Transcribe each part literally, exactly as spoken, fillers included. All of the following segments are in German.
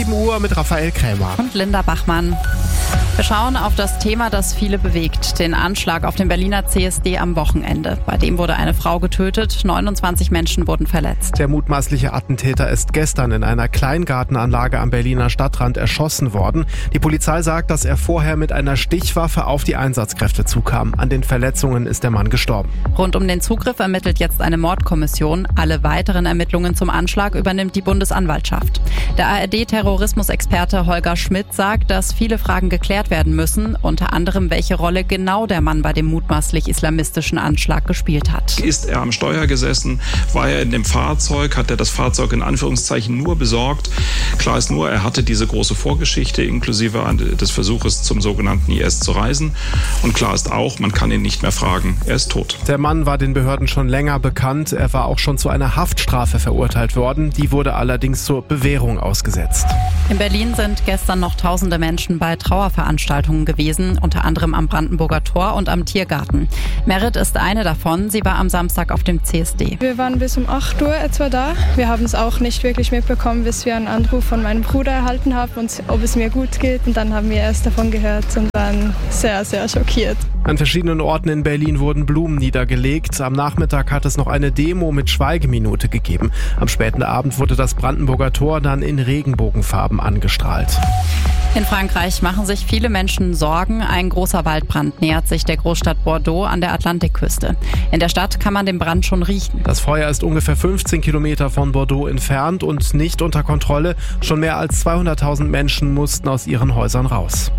sieben Uhr mit Raphael Krämer. Und Linda Bachmann. Wir schauen auf das Thema, das viele bewegt, den Anschlag auf dem Berliner C S D am Wochenende. Bei dem wurde eine Frau getötet, neunundzwanzig Menschen wurden verletzt. Der mutmaßliche Attentäter ist gestern in einer Kleingartenanlage am Berliner Stadtrand erschossen worden. Die Polizei sagt, dass er vorher mit einer Stichwaffe auf die Einsatzkräfte zukam. An den Verletzungen ist der Mann gestorben. Rund um den Zugriff ermittelt jetzt eine Mordkommission. Alle weiteren Ermittlungen zum Anschlag übernimmt die Bundesanwaltschaft. Der A R D-Terrorismusexperte Holger Schmidt sagt, dass viele Fragen geklärt werden müssen, unter anderem welche Rolle genau der Mann bei dem mutmaßlich islamistischen Anschlag gespielt hat. Ist er am Steuer gesessen? War er in dem Fahrzeug? Hat er das Fahrzeug in Anführungszeichen nur besorgt? Klar ist nur, er hatte diese große Vorgeschichte inklusive des Versuches zum sogenannten I S zu reisen. Und klar ist auch, man kann ihn nicht mehr fragen, er ist tot. Der Mann war den Behörden schon länger bekannt. Er war auch schon zu einer Haftstrafe verurteilt worden. Die wurde allerdings zur Bewährung ausgesetzt. In Berlin sind gestern noch tausende Menschen bei Trauerveranstaltungen gewesen, unter anderem am Brandenburger Tor und am Tiergarten. Merit ist eine davon. Sie war am Samstag auf dem C S D. Wir waren bis um acht Uhr etwa da. Wir haben es auch nicht wirklich mitbekommen, bis wir einen Anruf von meinem Bruder erhalten haben, und ob es mir gut geht. Und dann haben wir erst davon gehört und waren sehr, sehr schockiert. An verschiedenen Orten in Berlin wurden Blumen niedergelegt. Am Nachmittag hat es noch eine Demo mit Schweigeminute gegeben. Am späten Abend wurde das Brandenburger Tor dann in Regenbogenfarben angestrahlt. In Frankreich machen sich viele Menschen Sorgen. Ein großer Waldbrand nähert sich der Großstadt Bordeaux an der Atlantikküste. In der Stadt kann man den Brand schon riechen. Das Feuer ist ungefähr fünfzehn Kilometer von Bordeaux entfernt und nicht unter Kontrolle. Schon mehr als zweihunderttausend Menschen mussten aus ihren Häusern raus.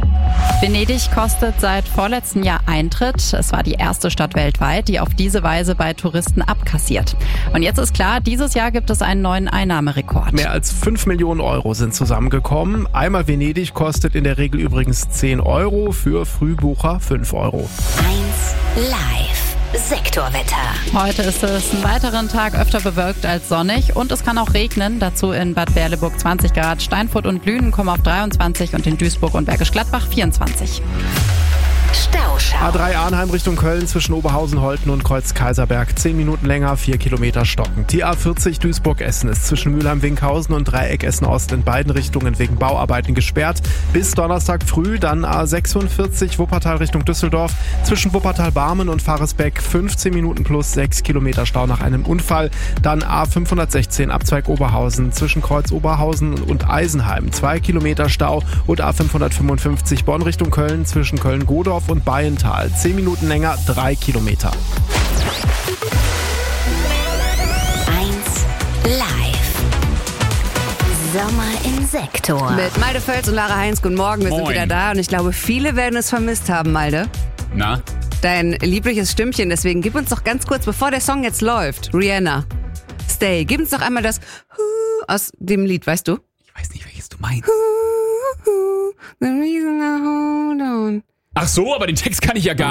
Venedig kostet seit vorletztem Jahr Eintritt. Es war die erste Stadt weltweit, die auf diese Weise bei Touristen abkassiert. Und jetzt ist klar, dieses Jahr gibt es einen neuen Einnahmerekord. Mehr als fünf Millionen Euro sind zusammengekommen. Einmal Venedig kostet in der Regel übrigens zehn Euro, für Frühbucher fünf Euro. eins live. Sektorwetter. Heute ist es einen weiteren Tag öfter bewölkt als sonnig und es kann auch regnen. Dazu in Bad Berleburg zwanzig Grad, Steinfurt und Lünen kommen auf dreiundzwanzig und in Duisburg und Bergisch Gladbach vierundzwanzig. Stauschau. A drei Arnheim Richtung Köln zwischen Oberhausen, Holten und Kreuz-Kaiserberg. zehn Minuten länger, vier Kilometer stockend. Die A vierzig Duisburg-Essen ist zwischen Mülheim-Winkhausen und Dreieck Essen-Ost in beiden Richtungen wegen Bauarbeiten gesperrt. Bis Donnerstag früh dann A sechsundvierzig Wuppertal Richtung Düsseldorf. Zwischen Wuppertal-Barmen und Faresbeck fünfzehn Minuten plus sechs Kilometer Stau nach einem Unfall. Dann A fünfhundertsechzehn Abzweig Oberhausen zwischen Kreuz Oberhausen und Eisenheim. zwei Kilometer Stau und A fünfhundertfünfundfünfzig Bonn Richtung Köln zwischen Köln-Godorf und Bayental. zehn Minuten länger, drei Kilometer. eins live. Sommer im Sektor. Mit Malte Völz und Lara Heinz, guten Morgen, wir Moin. sind wieder da und ich glaube, viele werden es vermisst haben, Malte. Na? Dein liebliches Stimmchen, deswegen gib uns doch ganz kurz, bevor der Song jetzt läuft, Rihanna, Stay, gib uns doch einmal das Hu aus dem Lied, weißt du? Ich weiß nicht, welches du meinst. Hu, hu, the reason I hold on. Ach so, aber den Text kann ich ja gar